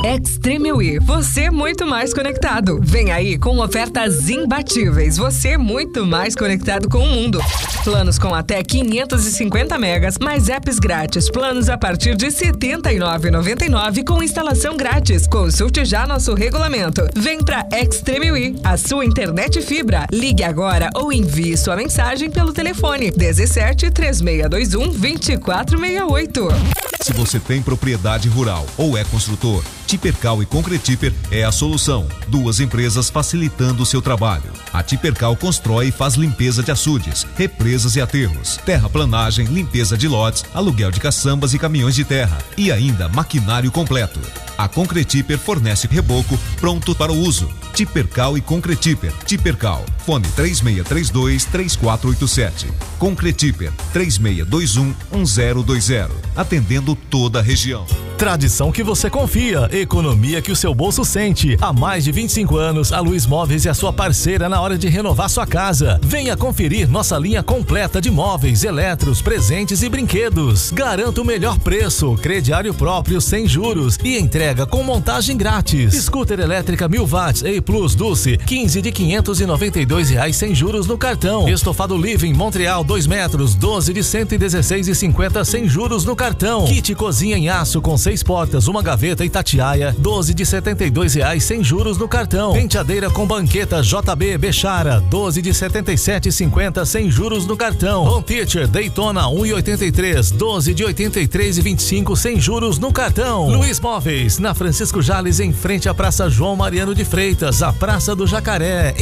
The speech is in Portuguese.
Extreme UI, você muito mais conectado. Vem aí com ofertas imbatíveis, você muito mais conectado com o mundo. Planos com até 550 megas, mais apps grátis. Planos a partir de R$ 79,99 com instalação grátis. Consulte já nosso regulamento. Vem pra Extreme UI, a sua internet fibra. Ligue agora ou envie sua mensagem pelo telefone 17 3621 2468. Se você tem propriedade rural ou é construtor, Tipercal e Concretiper é a solução. Duas empresas facilitando o seu trabalho. A Tipercal constrói e faz limpeza de açudes, represas e aterros, terraplanagem, limpeza de lotes, aluguel de caçambas e caminhões de terra e ainda maquinário completo. A Concretiper fornece reboco pronto para o uso. Tipercal e Concretiper. Tipercal, fone 3632-3487. Concretiper, 3621-1020. Atendendo toda a região. Tradição que você confia, economia que o seu bolso sente. Há mais de 25 anos, a Luiz Móveis é a sua parceira na hora de renovar sua casa. Venha conferir nossa linha completa de móveis, eletros, presentes e brinquedos. Garanta o melhor preço, crediário próprio sem juros e entrega com montagem grátis. Scooter elétrica 1000 watts A Plus Dulce, 15 de R$592 sem juros no cartão. Estofado Living Montreal 2 metros, 12 de R$116,50 sem juros no cartão. Kit cozinha em aço com 6 portas, uma gaveta e Itatiaia, 12 de R$72 sem juros no cartão. Penteadeira com banqueta JB Bechara, 12 de R$77,50 sem juros no cartão. Home Theater Daytona 1,83, 12 de R$83,25 sem juros no cartão. Luiz Móveis, na Francisco Jales, em frente à Praça João Mariano de Freitas, a Praça do Jacaré,